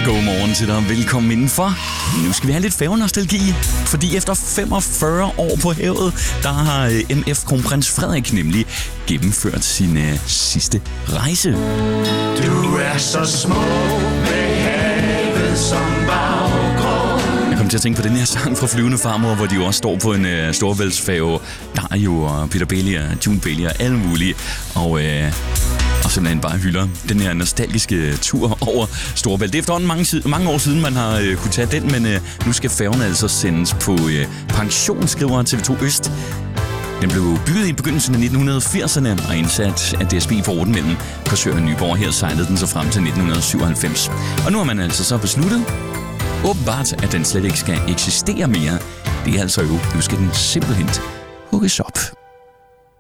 Godmorgen til dig, og velkommen indenfor. Nu skal vi have lidt færgenostalgi, fordi efter 45 år på havet, der har MF Kronprins Frederik nemlig gennemført sin sidste rejse. Du er så smuk med havet som baggrund. Jeg kom til at tænke på den her sang fra Flyvende Farmor, hvor de jo også står på en storvældsfærge. Der er jo Peter Belli og June Belli og alle mulige, og simpelthen bare hylder den her nostalgiske tur over Storebælt. Det er efterhånden mange år siden, man har kunne tage den, men nu skal færgen altså sendes på pension, skriver TV2 Øst. Den blev bygget i begyndelsen af 1980'erne og indsat af DSB for ruten mellem Korsør og Nyborg. Her sejlede den så frem til 1997. Og nu har man altså så besluttet, åbenbart, at den slet ikke skal eksistere mere. Det er altså jo, nu skal den simpelthen hugges op.